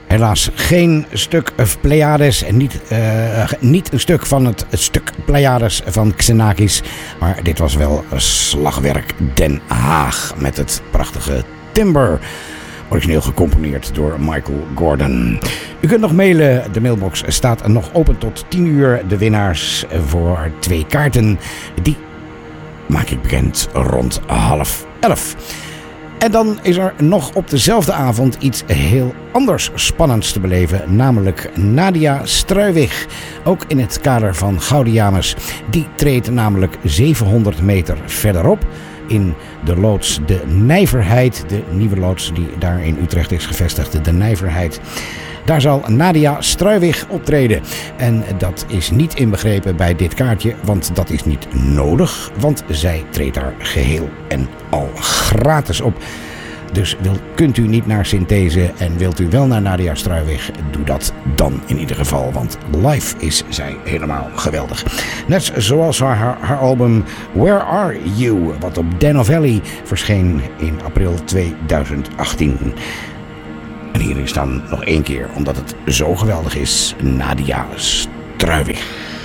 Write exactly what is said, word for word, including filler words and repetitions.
Helaas geen stuk Pleiades en niet, uh, niet een stuk van het, het stuk Pleiades van Xenakis. Maar dit was wel Slagwerk Den Haag met het prachtige Timber. Origineel gecomponeerd door Michael Gordon. U kunt nog mailen. De mailbox staat nog open tot tien uur. De winnaars voor twee kaarten, die maak ik bekend rond half elf. En dan is er nog op dezelfde avond iets heel anders spannends te beleven. Namelijk Nadia Struijwig. Ook in het kader van Gaudiamus. Die treedt namelijk zevenhonderd meter verderop in de loods De Nijverheid. De nieuwe loods die daar in Utrecht is gevestigd. De Nijverheid. Daar zal Nadia Struijwig optreden. En dat is niet inbegrepen bij dit kaartje, want dat is niet nodig. Want zij treedt daar geheel en al gratis op. Dus wil, kunt u niet naar Synthese en wilt u wel naar Nadia Struijwig, doe dat dan in ieder geval. Want live is zij helemaal geweldig. Net zoals haar, haar album Where Are You, wat op Dan Valley verscheen in april tweeduizend achttien. En hierin staan nog één keer, omdat het zo geweldig is, Nadia Struijwig.